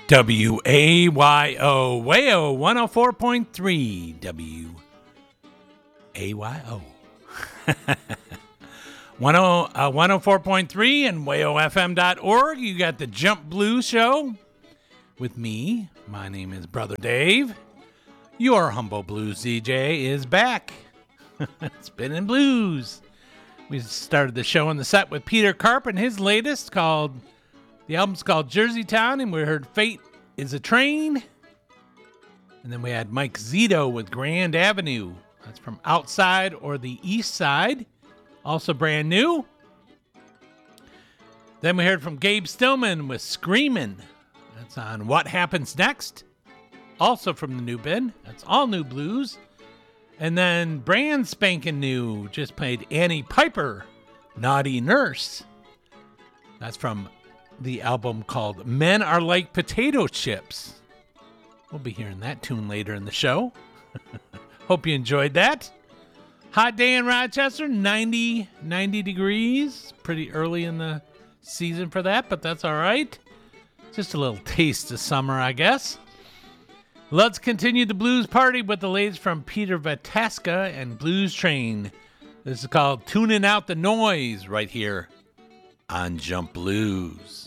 WAYO, WAYO 104.3, WAYO. 104.3 and WAYOFM.org. You got the Jump Blues Show with me. My name is Brother Dave. Your humble blues DJ is back. Spinning blues. We started the show on the set with Peter Karp and his latest the album's called Jersey Town, and we heard Fate is a Train. And then we had Mike Zito with Grand Avenue. That's from Outside or the East Side. Also brand new. Then we heard from Gabe Stillman with Screamin'. That's on What Happens Next. Also from the new bin. That's all new blues. And then brand spanking new, just played Annie Piper, Naughty Nurse. That's from the album called Men Are Like Potato Chips. We'll be hearing that tune later in the show. Hope you enjoyed that. Hot day in Rochester, 90 degrees. Pretty early in the season for that, but that's all right. Just a little taste of summer, I guess. Let's continue the blues party with the latest from Peter Vataska and Blues Train. This is called Tuning Out the Noise right here on Jump Blues.